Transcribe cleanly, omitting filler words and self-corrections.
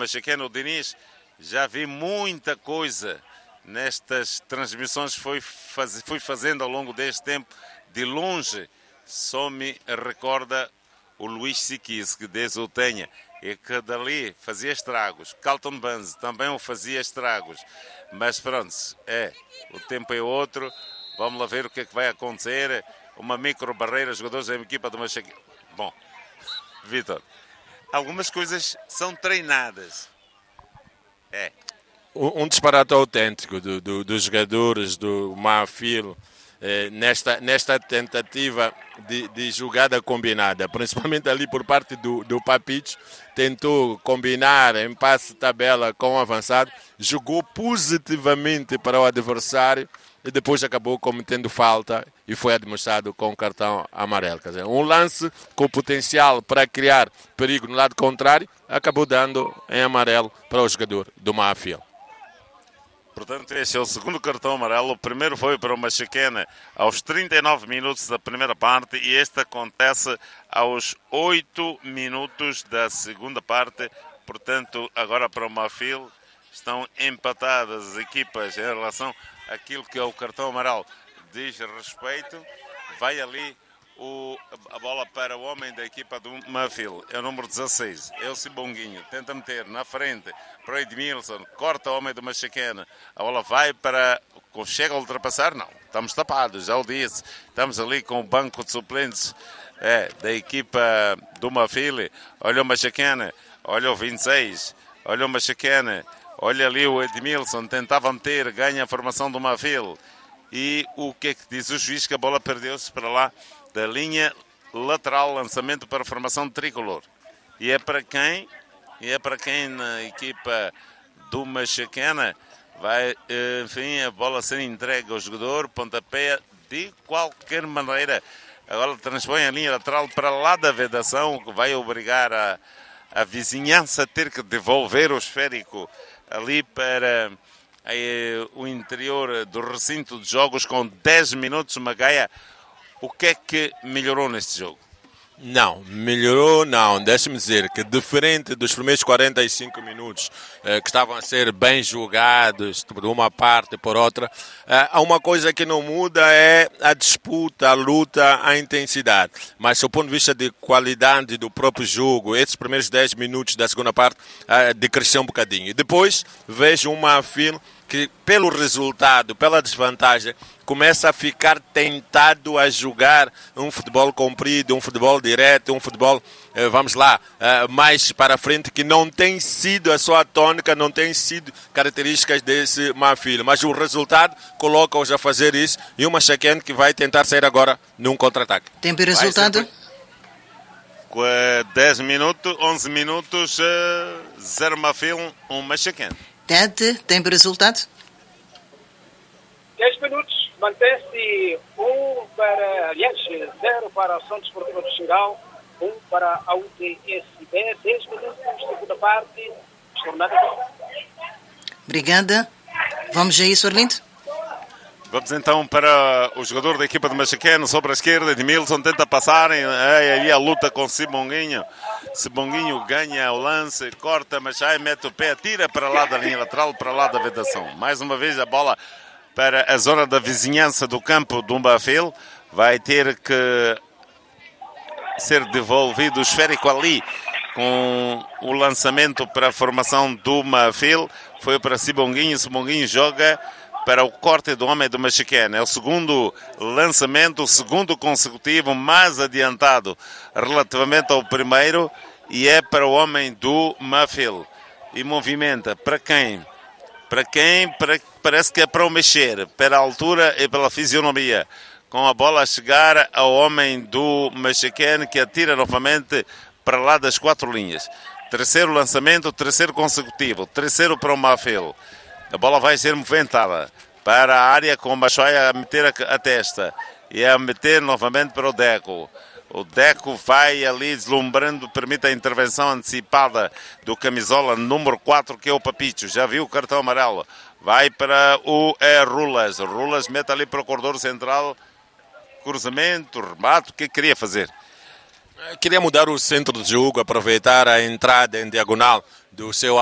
Machaquena, o Diniz, já vi muita coisa nestas transmissões que fui fazendo ao longo deste tempo. De longe, só me recorda o Luís Siquis, que Deus o tenha, e que dali fazia estragos. Carlton Banz também o fazia estragos. Mas pronto, o tempo é outro. Vamos lá ver o que é que vai acontecer. Uma micro-barreira, jogadores da equipa do Machaquena. Bom, Vítor, algumas coisas são treinadas. Um disparate autêntico dos jogadores do Mafil nesta tentativa de jogada combinada, principalmente ali por parte do Papicho, tentou combinar em passe tabela com o avançado, jogou positivamente para o adversário e depois acabou cometendo falta e foi admoestado com cartão amarelo. Quer dizer, um lance com potencial para criar perigo no lado contrário, acabou dando em amarelo para o jogador do Mafil. Portanto, este é o segundo cartão amarelo. O primeiro foi para o Machaquena aos 39 minutos da primeira parte e este acontece aos 8 minutos da segunda parte. Portanto, agora para o Mafil estão empatadas as equipas em relação àquilo que é o cartão amarelo. Diz respeito, vai ali a bola para o homem da equipa do Mafil, é o número 16, é o Sibonguinho, tenta meter na frente para o Edmilson, corta o homem do Machaquena, a bola vai para, chega a ultrapassar, não, estamos tapados, já o disse, estamos ali com o banco de suplentes da equipa do Mafil, olha o Machaquena, olha o 26, olha o Machaquena, olha ali o Edmilson, tentava meter, ganha a formação do Mafil, e o que é que diz o juiz? Que a bola perdeu-se para lá da linha lateral, lançamento para a formação de tricolor. E é para quem? Na equipa do Machaquena vai, enfim, a bola ser entregue ao jogador, pontapé de qualquer maneira. Agora transpõe a linha lateral para lá da vedação, que vai obrigar a vizinhança a ter que devolver o esférico ali para o interior do recinto de jogos com 10 minutos. Magaia, o que é que melhorou neste jogo? Não, melhorou não. Deixe-me dizer que diferente dos primeiros 45 minutos que estavam a ser bem jogados por uma parte e por outra, há uma coisa que não muda, é a disputa, a luta, a intensidade. Mas do ponto de vista de qualidade do próprio jogo, esses primeiros 10 minutos da segunda parte decresceu um bocadinho. E depois vejo uma fila que, pelo resultado, pela desvantagem, começa a ficar tentado a jogar um futebol comprido, um futebol direto, um futebol, mais para frente, que não tem sido a sua tônica, não tem sido características desse Mafil. Mas o resultado coloca-os a fazer isso, e o Machaquena que vai tentar sair agora num contra-ataque. Tempo e resultado? 10 minutos, 11 minutos, 0 Mafil, 1 Machaquena. Tete, tempo e resultado? 10 minutos, mantém-se 0 para a Ação Desportiva do Xingal, 1 para a UTSB, 10 minutos, segunda parte, jornada. Obrigada. Vamos a isso, Arlindo? Vamos então para o jogador da equipa de Machaquena, sobre a esquerda, Edmilson tenta passar, aí a luta com Sibonguinho. Sibonguinho ganha o lance, corta, mas aí mete o pé, tira para lá da linha lateral, para lá da vedação. Mais uma vez a bola para a zona da vizinhança do campo do Mafil. Vai ter que ser devolvido o esférico ali com o lançamento para a formação do Mafil. Foi para Sibonguinho, Sibonguinho joga para o corte do homem do Machaquena. É o segundo lançamento, o segundo consecutivo, mais adiantado relativamente ao primeiro, e é para o homem do Mafil. E movimenta para quem? Parece que é para o mexer, pela altura e pela fisionomia. Com a bola a chegar ao homem do Machaquena, que atira novamente para lá das 4 linhas. Terceiro lançamento, terceiro consecutivo, terceiro para o Mafil. A bola vai ser movimentada para a área, com o Machoia a meter a testa e a meter novamente para o Deco. O Deco vai ali deslumbrando, permite a intervenção antecipada do camisola número 4, que é o Papicho. Já viu o cartão amarelo. Vai para o Rulas. O Rulas mete ali para o corredor central. Cruzamento, remate, o que queria fazer? Queria mudar o centro do jogo, aproveitar a entrada em diagonal do seu